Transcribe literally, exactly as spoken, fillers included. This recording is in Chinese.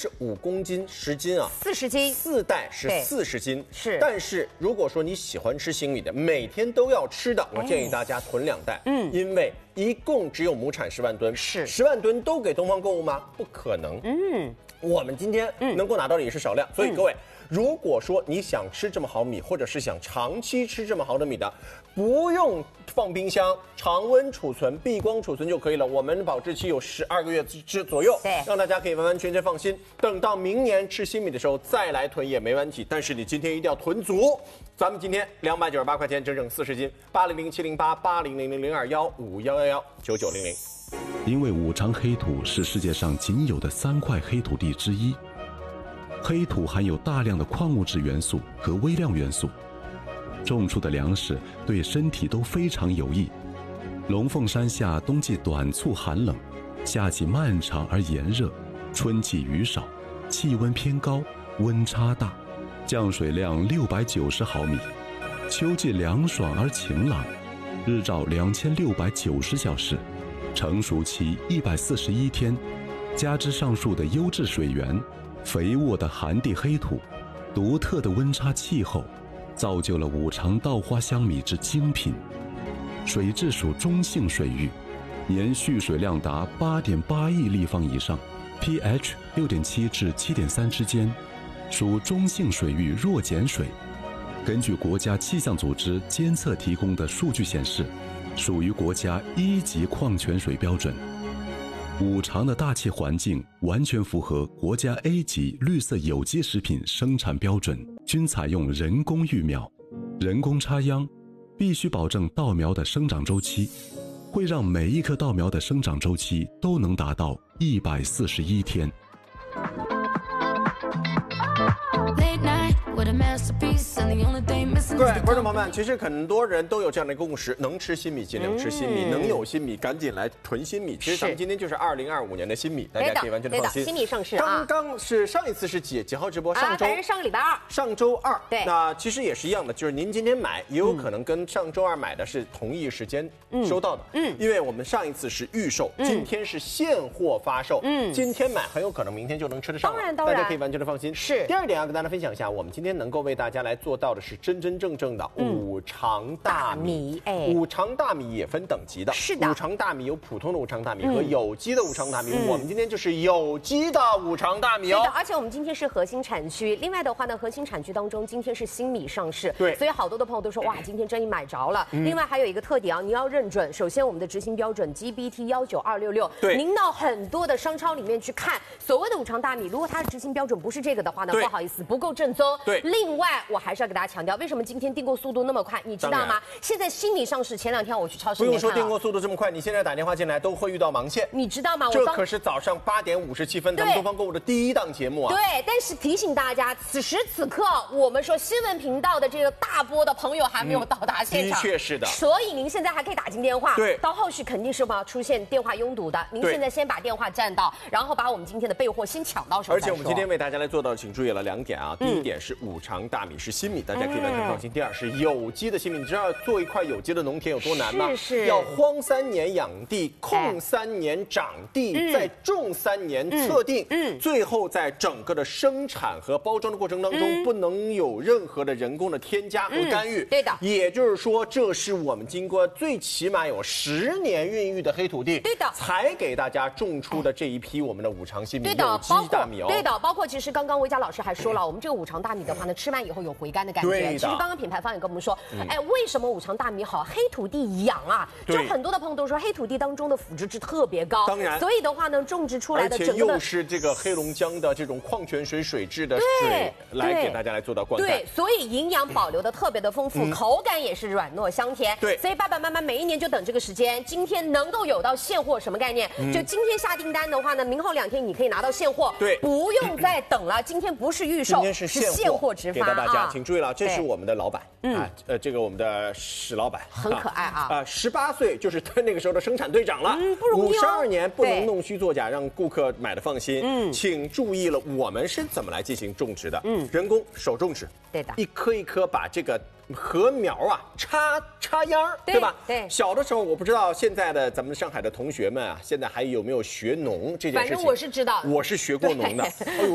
是五公斤十斤啊， 四十斤， 四袋是四十斤。 是， 但是如果说你喜欢吃新米的，每天都要吃的，我建议大家囤两袋。嗯，因为一共只有亩产十万吨， 是十万吨都给东方购物吗？不可能。嗯，我们今天能够拿到的也是少量，所以各位。如果说你想吃这么好米，或者是想长期吃这么好的米的，不用放冰箱，常温储存、避光储存就可以了。我们保质期有十二个月之左右， 对， 让大家可以完完全全放心。等到明年吃新米的时候再来囤也没问题。但是你今天一定要囤足。咱们今天两百九十八块钱，整整四十斤，八零零七零八八零零零零二幺五幺幺幺九九零零。 因为五常黑土是世界上仅有的三块黑土地之一。黑土含有大量的矿物质元素和微量元素，种出的粮食对身体都非常有益。龙凤山下冬季短促寒冷，夏季漫长而炎热，春季雨少，气温偏高，温差大，降水量六百九十毫米，秋季凉爽而晴朗，日照两千六百九十小时，成熟期一百四十一天，加之上述的优质水源。肥沃的寒地黑土，独特的温差气候，造就了五常稻花香米之精品。水质属中性水域，年蓄水量达八点八亿立方以上 ，pH 六点七至七点三之间，属中性水域弱碱水。根据国家气象组织监测提供的数据显示，属于国家一级矿泉水标准。五常的大气环境完全符合国家 A 级绿色有机食品生产标准，均采用人工育苗、人工插秧，必须保证稻苗的生长周期，会让每一棵稻苗的生长周期都能达到一百四十一天。 各位观众朋友们，其实很多人都有这样的一个共识：能吃新米尽量吃新米，嗯、能有新米赶紧来囤新米。其实咱们今天就是二零二五年的新米，大家可以完全的放心。 新米上市啊！ 刚刚是上一次是几几号直播？上周、 啊、上个礼拜二， 上周二。 对， 那其实也是一样的，就是您今天买，也有可能跟上周二买的是同一时间收到的。嗯，因为我们上一次是预售，嗯、今天是现货发售。嗯，今天买很有可能明天就能吃得上了。 当然，当然， 大家可以完全的放心。 是。 第二点要跟大家分享一下，我们今天能够为大家来做到的是真真正正的五常大米。哎，五常大米也分等级的。 是的。 五常大米有普通的五常大米和有机的五常大米。嗯、我们今天就是有机的五常大米哦。 是的，而且我们今天是核心产区。另外的话呢，核心产区当中今天是新米上市。 对。 所以好多的朋友都说哇，今天真你买着了。嗯、另外还有一个特点啊，你要认准。首先我们的执行标准 G B T 一九二六六。 对。 您到很多的商超里面去看，所谓的五常大米，如果它的执行标准不是这个的话呢，不好意思，不够正宗。 对。 另外我还是要给大家强调，为什么今天订购速度那么快？你知道吗？现在新米上市，前两天我去超市里面看， 不用说订购速度这么快，你现在打电话进来都会遇到盲线， 你知道吗？ 这可是早上八点五十七分，咱们东方购物的第一档节目啊。 对，但是提醒大家，此时此刻我们说新闻频道的这个大波的朋友还没有到达现场， 的确是的。 所以您现在还可以打进电话， 对， 到后续肯定是要出现电话拥堵的。您现在先把电话占到，然后把我们今天的备货先抢到手。 而且我们今天为大家来做到的，请注意了两点啊。第一点是五常大米是新米，大家可以完全放心。第二是有机的新米，你知道做一块有机的农田有多难吗？ 是是， 要荒三年养地，空三年长地，哎、再种三年测定，嗯，最后在整个的生产和包装的过程当中，嗯、不能有任何的人工的添加和干预。 嗯、对的， 也就是说，这是我们经过最起码有十年孕育的黑土地， 对的， 才给大家种出的这一批我们的五常新米， 对的， 有机大米哦。 对的，包括其实刚刚魏佳老师还说了，我们这个五常大米的话呢，吃完以后有回甘的感觉。 对的， 其实刚刚品牌方也跟我们说，嗯、哎，为什么五常大米好？黑土地养啊，就很多的朋友都说黑土地当中的腐殖质特别高， 当然， 所以的话呢，种植出来的整个而且又是这个黑龙江的这种矿泉水水质的水来给大家来做到灌溉， 对，所以营养保留的特别的丰富，嗯、口感也是软糯香甜。 对， 所以爸爸妈妈每一年就等这个时间，今天能够有到现货，什么概念？嗯、就今天下订单的话呢，明后两天你可以拿到现货， 对， 不用再等了。今天不是预售， 今天是现货直发给到大家， 啊、 请注意了，这是我们的老板， 嗯、 啊，呃，这个我们的史老板很可爱啊， 啊，十八岁就是他那个时候的生产队长了， 嗯，不容易哦。 五十二年不能弄虚作假，让顾客买的放心。 嗯， 请注意了，我们是怎么来进行种植的？嗯，人工手种植， 对的， 一颗一颗把这个禾苗啊插插秧儿，对吧？ 对， 小的时候我不知道现在的咱们上海的同学们啊，现在还有没有学农这件事情？ 反正我是知道， 我是学过农的。